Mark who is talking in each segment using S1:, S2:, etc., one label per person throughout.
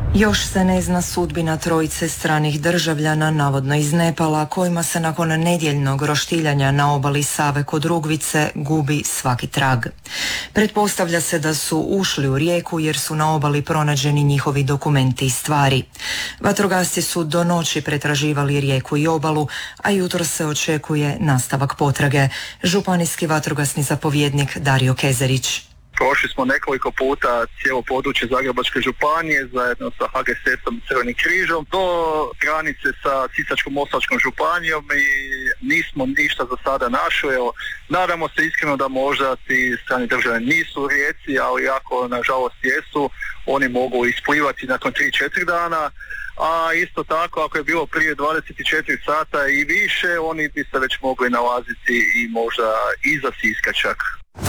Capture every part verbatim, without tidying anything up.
S1: Još se ne zna sudbina trojice stranih državljana, navodno iz Nepala, kojima se nakon nedjeljnog roštiljanja na obali Save kod Rugvice gubi svaki trag. Pretpostavlja se da su ušli u rijeku jer su na obali pronađeni njihovi dokumenti i stvari. Vatrogasci su do noći pretraživali rijeku i obalu, a jutro se očekuje nastavak potrage. Županijski vatrogasni zapovjednik Dario Kezerić.
S2: Prošli smo nekoliko puta cijelo područje Zagrebačke županije zajedno sa ha ge es esom i Crvenim križom do granice sa Sisačko-moslavačkom županijom i nismo ništa za sada našli. Evo, nadamo se iskreno da možda ti strani državljani nisu u rijeci, ali ako nažalost jesu, oni mogu isplivati nakon tri do četiri dana. A isto tako, ako je bilo prije dvadeset četiri sata i više, oni bi se već mogli nalaziti i možda iza Siska čak.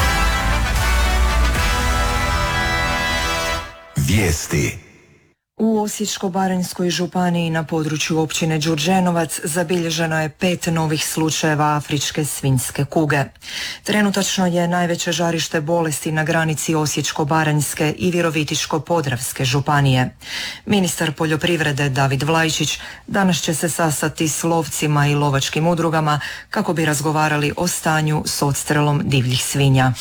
S3: Vijesti.
S1: U Osječko-baranjskoj županiji na području općine Đurđenovac zabilježeno je pet novih slučajeva afričke svinjske kuge. Trenutačno je najveće žarište bolesti na granici Osječko-baranjske i Virovitičko-podravske županije. Ministar poljoprivrede David Vlajčić danas će se sastati s lovcima i lovačkim udrugama kako bi razgovarali o stanju s odstrelom divljih svinja.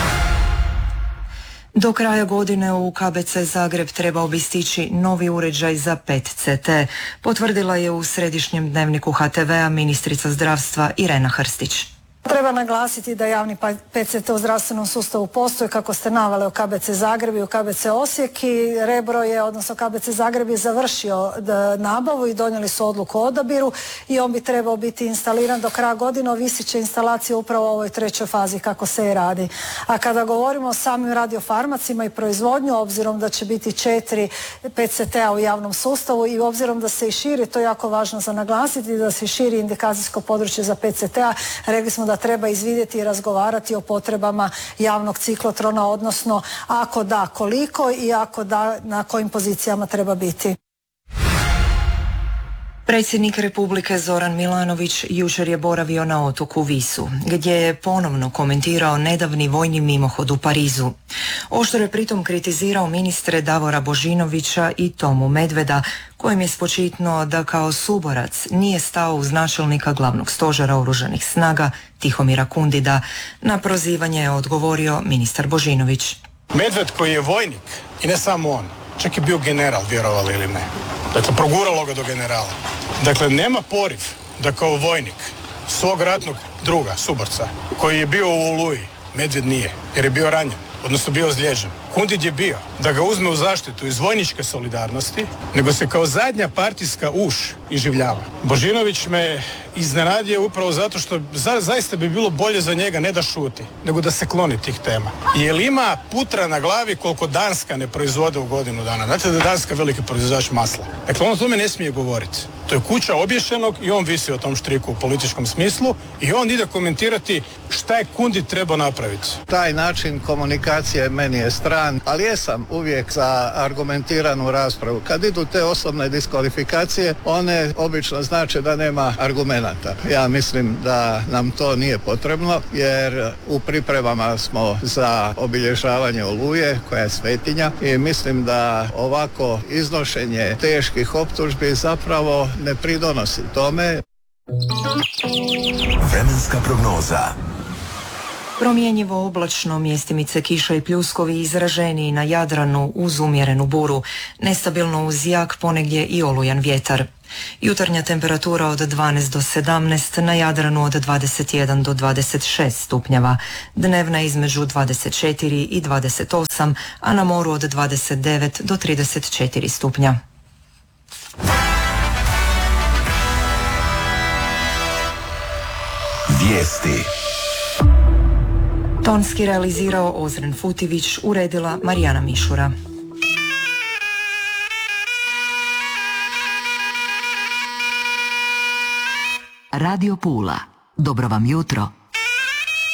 S1: Do kraja godine u ka be ce Zagreb trebao bi stići novi uređaj za pe et ce te, potvrdila je u središnjem dnevniku ha te vea ministrica zdravstva Irena Hrstić.
S4: Treba naglasiti da javni pe et ce te u zdravstvenom sustavu postoji, kako ste naveli, u ka be ce Zagreb i u ka be ce Osijek, i Rebro je, odnosno ka be ce Zagreb je završio nabavu i donijeli su odluku o odabiru i on bi trebao biti instaliran do kraja godine. Ovisit će instalacija upravo u ovoj trećoj fazi kako se i radi. A kada govorimo o samim radiofarmacima i proizvodnju, obzirom da će biti četiri pe et ce te-a u javnom sustavu i obzirom da se i širi, to je jako važno za naglasiti, da se širi indikacijsko područje za pe et ce te-a, rekli smo da treba izvidjeti i razgovarati o potrebama javnog ciklotrona, odnosno ako da koliko i ako da na kojim pozicijama treba biti.
S1: Predsjednik Republike Zoran Milanović jučer je boravio na otoku Visu, gdje je ponovno komentirao nedavni vojni mimohod u Parizu. Oštro je pritom kritizirao ministre Davora Božinovića i Tomu Medveda, kojem je spočitnuo da kao suborac nije stao uz načelnika glavnog stožera oružanih snaga Tihomira Kundida. Na prozivanje je odgovorio ministar Božinović.
S5: Medved koji je vojnik, i ne samo on, čak je bio general, vjerovali ili ne. Dakle, proguralo ga do generala. Dakle, nema poriv da kao vojnik svog ratnog druga, suborca, koji je bio u Oluji, Medved nije, jer je bio ranjen, odnosno bio ozlijeđen. Kundid je bio da ga uzme u zaštitu iz vojničke solidarnosti, nego se kao zadnja partijska uš iživljava. Božinović me iznenadio upravo zato što za, zaista bi bilo bolje za njega ne da šuti, nego da se kloni tih tema. Jer ima putra na glavi koliko Danska ne proizvode u godinu dana. Znate da je Danska veliki proizvođač masla. Dakle, on o tome ne smije govoriti. To je kuća obješenog i on visi o tom štriku u političkom smislu i on ide komentirati šta je Kundid trebao napraviti.
S6: Taj način komunikacije meni je stran, ali jesam uvijek za argumentiranu raspravu. Kad idu te osobne diskvalifikacije, one obično znače da nema argumenata. Ja mislim da nam to nije potrebno, jer u pripremama smo za obilježavanje Oluje, koja je svetinja, i mislim da ovako iznošenje teških optužbi zapravo ne pridonosi tome.
S3: Vremenska prognoza.
S1: Promjenjivo oblačno, mjestimice kiša i pljuskovi, izraženiji na Jadranu uz umjerenu buru, nestabilno uz jak, ponegdje i olujan vjetar. Jutarnja temperatura od dvanaest do sedamnaest, na Jadranu od dvadeset jedan do dvadeset šest stupnjeva, dnevna između dvadeset četiri i dvadeset osam, a na moru od dvadeset devet do trideset četiri stupnja.
S3: Vijesti.
S1: Tonski realizirao Ozren Futivić, uredila Marijana Mišura.
S7: Radio Pula. Dobro vam jutro.